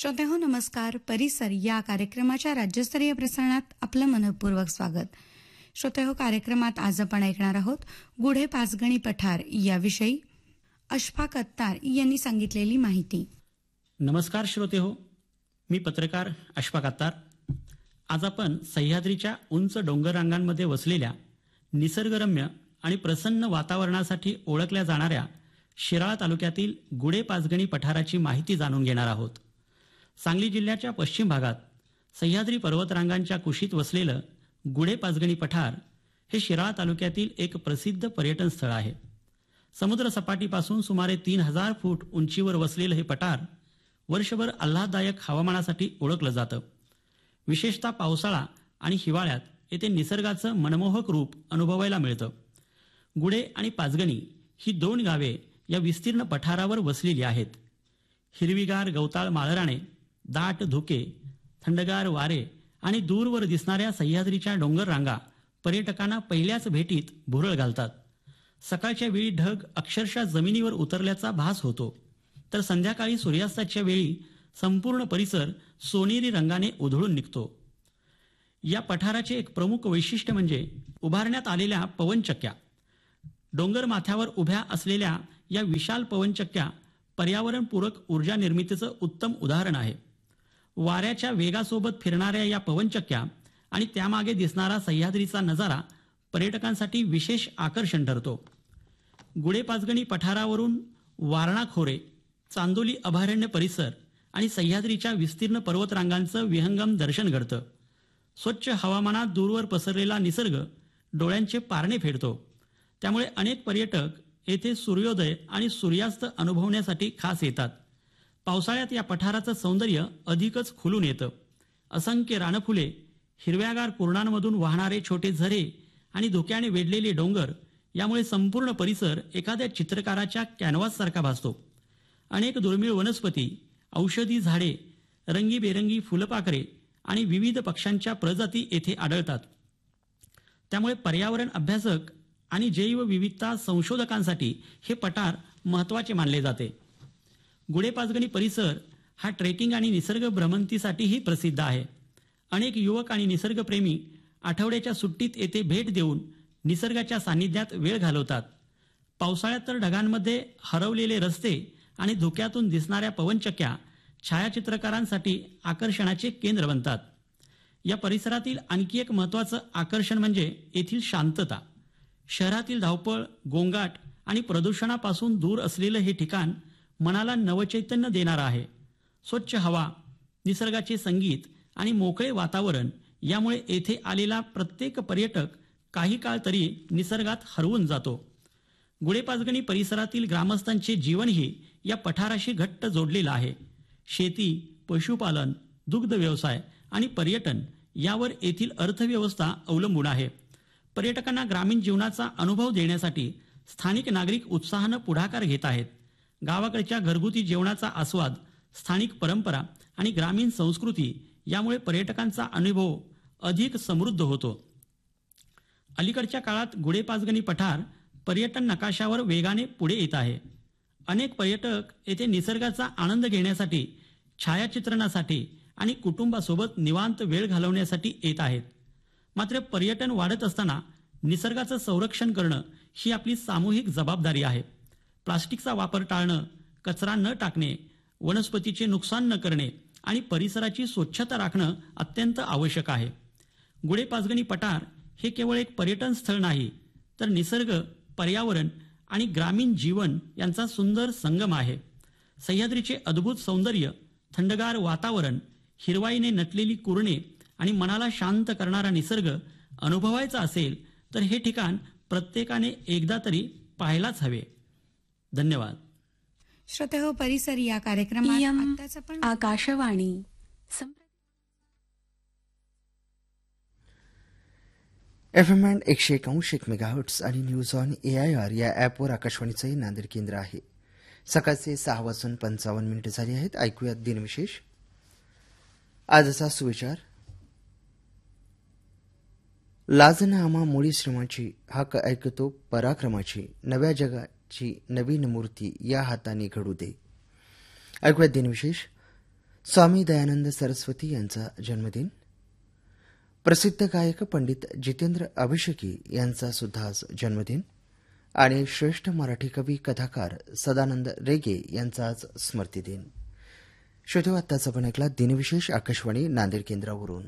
श्रोतेहो नमस्कार. परिसर या कार्यक्रमाच्या राज्यस्तरीय प्रसारणात आपलं मनपूर्वक स्वागत. श्रोतेहो, कार्यक्रमात आज आपण ऐकणार आहोत गुढे पाचगणी पठार याविषयी अशफाक अत्तार यांनी सांगितलेली माहिती. नमस्कार श्रोतेहो, मी पत्रकार अशफाक अत्तार. आज आपण सह्याद्रीच्या उंच डोंगर रांगांमध्ये वसलेल्या निसर्गरम्य आणि प्रसन्न वातावरणासाठी ओळखल्या जाणाऱ्या शिराळा तालुक्यातील गुढे पाचगणी पठाराची माहिती जाणून घेणार आहोत. सांगली जिल्ह्याच्या पश्चिम भागात सह्याद्री पर्वतरांगांच्या कुशीत वसलेलं गुढे पाचगणी पठार हे शिराळा तालुक्यातील एक प्रसिद्ध पर्यटन स्थळ आहे. समुद्र सपाटीपासून सुमारे 3000 फूट उंचीवर वसलेलं हे पठार वर्षभर आल्हाददायक हवामानासाठी ओळखलं जातं. विशेषतः पावसाळा आणि हिवाळ्यात येथे निसर्गाचं मनमोहक रूप अनुभवायला मिळतं. गुढे आणि पाचगणी ही 2 गावे या विस्तीर्ण पठारावर वसलेली आहेत. हिरवीगार गवताळ माळराने, दाट धुके, थंडगार वारे आणि दूरवर दिसणाऱ्या सह्याद्रीच्या डोंगर रांगा पर्यटकांना पहिल्याच भेटीत भुरळ घालतात. सकाळच्या वेळी ढग अक्षरशः जमिनीवर उतरल्याचा भास होतो, तर संध्याकाळी सूर्यास्ताच्या वेळी संपूर्ण परिसर सोनेरी रंगाने उधळून निघतो. या पठाराचे एक प्रमुख वैशिष्ट्य म्हणजे उभारण्यात आलेल्या पवनचक्क्या. डोंगर माथ्यावर उभ्या असलेल्या या विशाल पवनचक्क्या पर्यावरणपूरक ऊर्जा निर्मितीचं उत्तम उदाहरण आहे. वाऱ्याच्या वेगासोबत फिरणाऱ्या या पवनचक्क्या आणि त्यामागे दिसणारा सह्याद्रीचा नजारा पर्यटकांसाठी विशेष आकर्षण ठरतो. गुढे पाचगणी पठारावरून वारणा खोरे, चांदोली अभयारण्य परिसर आणि सह्याद्रीच्या विस्तीर्ण पर्वतरांगांचं विहंगम दर्शन घडतं. स्वच्छ हवामानात दूरवर पसरलेला निसर्ग डोळ्यांचे पारणे फेडतो. त्यामुळे अनेक पर्यटक येथे सूर्योदय आणि सूर्यास्त अनुभवण्यासाठी खास येतात. पावसाळ्यात या पठाराचं सौंदर्य अधिकच खुलून येतं. असंख्य रानफुले, हिरव्यागार कुरणांमधून वाहणारे छोटे झरे आणि धुक्याने वेढलेले डोंगर यामुळे संपूर्ण परिसर एखाद्या चित्रकाराच्या कॅनव्हाससारखा भासतो. अनेक दुर्मिळ वनस्पती, औषधी झाडे, रंगीबेरंगी फुलपाखरे आणि विविध पक्ष्यांच्या प्रजाती येथे आढळतात. त्यामुळे पर्यावरण अभ्यासक आणि जैवविविधता संशोधकांसाठी हे पठार महत्त्वाचे मानले जाते. गुढे पाचगणी परिसर हा ट्रेकिंग आणि निसर्ग भ्रमंतीसाठीही प्रसिद्ध आहे. अनेक युवक आणि निसर्गप्रेमी आठवड्याच्या सुट्टीत येथे भेट देऊन निसर्गाच्या सान्निध्यात वेळ घालवतात. पावसाळ्यात तर ढगांमध्ये हरवलेले रस्ते आणि धुक्यातून दिसणाऱ्या पवनचक्क्या छायाचित्रकारांसाठी आकर्षणाचे केंद्र बनतात. या परिसरातील आणखी एक महत्त्वाचं आकर्षण म्हणजे येथील शांतता. शहरातील धावपळ, गोंगाट आणि प्रदूषणापासून दूर असलेलं हे ठिकाण मनाला नवचैतन्य देणारं आहे. स्वच्छ हवा, निसर्गाचे संगीत आणि मोकळे वातावरण यामुळे येथे आलेला प्रत्येक पर्यटक काही काळ तरी निसर्गात हरवून जातो. गुढे पाचगणी परिसरातील ग्रामस्थांचे जीवनही या पठाराशी घट्ट जोडलेलं आहे. शेती, पशुपालन, दुग्ध व्यवसाय आणि पर्यटन यावर येथील अर्थव्यवस्था अवलंबून आहे. पर्यटकांना ग्रामीण जीवनाचा अनुभव देण्यासाठी स्थानिक नागरिक उत्साहानं पुढाकार घेत आहेत. गावाकडच्या घरगुती जेवणाचा आस्वाद, स्थानिक परंपरा आणि ग्रामीण संस्कृती यामुळे पर्यटकांचा अनुभव अधिक समृद्ध होतो. अलीकडच्या काळात गुढे पाचगणी पठार पर्यटन नकाशावर वेगाने पुढे येत आहे. अनेक पर्यटक येथे निसर्गाचा आनंद घेण्यासाठी, छायाचित्रणासाठी आणि कुटुंबासोबत निवांत वेळ घालवण्यासाठी येत आहेत. मात्र पर्यटन वाढत असताना निसर्गाचं संरक्षण करणं ही आपली सामूहिक जबाबदारी आहे. प्लास्टिकचा वापर टाळणं, कचरा न टाकणे, वनस्पतीचे नुकसान न करणे आणि परिसराची स्वच्छता राखणं अत्यंत आवश्यक आहे. गुढे पाचगणी पठार हे केवळ एक पर्यटन स्थळ नाही, तर निसर्ग, पर्यावरण आणि ग्रामीण जीवन यांचा सुंदर संगम आहे. सह्याद्रीचे अद्भुत सौंदर्य, थंडगार वातावरण, हिरवाईने नटलेली कुरणे आणि मनाला शांत करणारा निसर्ग अनुभवायचा असेल तर हे ठिकाण प्रत्येकाने एकदा तरी पाहायलाच हवे. धन्यवाद. श्रोतेहो, परिसर या कार्यक्रमात आताच आपण आकाशवाणी FM 101.1 मेगाहर्ट्झ आणि न्यूज ऑन AIR या ॲपवर आकाशवाणीचंही नांदेड केंद्र आहे. सकाळचे 6:55 झाले आहेत. ऐकूयात दिनविशेष. आजचा सुविचार. लाजना आम्हा मुळी श्रमाची, हाक ऐकतो पराक्रमाची, नव्या जगाची नवीन मूर्ती या हाताने घडू दे. ऐकूयात दिनविशेष. स्वामी दयानंद सरस्वती यांचा जन्मदिन, प्रसिद्ध गायक पंडित जितेंद्र अभिषेकी यांचा सुद्धा आज जन्मदिन आणि श्रेष्ठ मराठी कवी कथाकार सदानंद रेगे यांचा आज स्मृतिदिन. श्रोतेहो, आत्ताच आपण ऐकला दिनविशेष आकाशवाणी नांदेड केंद्रावरून.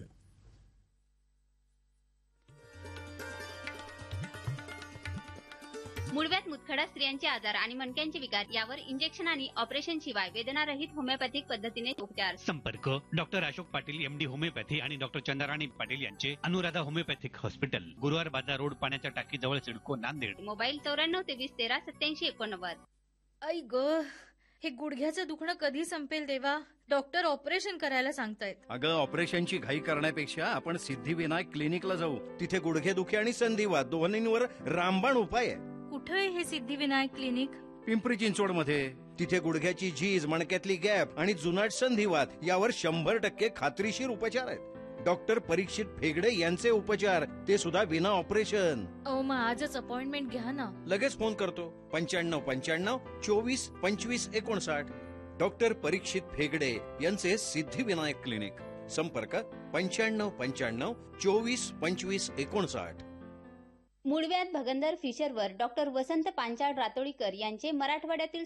मूळव्याध मुतखडा स्त्रियांचे आजार आणि मणक्यांचे विकार यावर इंजेक्शन आणि ऑपरेशन शिवाय वेदनारहित होमिओपॅथिक पद्धतीने उपचार. संपर्क doctor Ashok Patil MD homeopathy आणि डॉक्टर चंद्राराणी पाटील यांचे अनुराधा होमिओपॅथिक हॉस्पिटल, गुरुवार बाजार रोड, पाण्याच्या टाकी जवळ, सिडको, नांदेड. मोबाईल 9423138789. आई ग, हे गुडघ्याचं दुखणं कधी संपेल देवा? डॉक्टर ऑपरेशन करायला सांगतायत. अगं, ऑपरेशनची घाई करण्यापेक्षा आपण सिद्धिविनायक क्लिनिकला जाऊ. तिथे गुडघेदुखी आणि संधिवात दोन्हींवर रामबाण उपाय आहे. कुठे आहे हे सिद्धिविनायक क्लिनिक? पिंपरी चिंचवड मध्ये. तिथे गुडघ्याची झीज, मणक्यातली गॅप आणि जुनाट संधिवात यावर 100% खात्रीशीर उपचार आहेत. डॉक्टर परीक्षित फेगडे यांचे उपचार, ते सुद्धा विना ऑपरेशन. मग आजच अपॉइंटमेंट घ्या ना. लगेच फोन करतो. 9595 24 25 59. डॉक्टर परीक्षित फेगडे यांचे सिद्धिविनायक क्लिनिक. संपर्क 9595 24 25 59. मूळव्याध भगंदर फिशरवर डॉक्टर वसंत पांचाळ रातोळीकर यांचे मराठवाड्यातील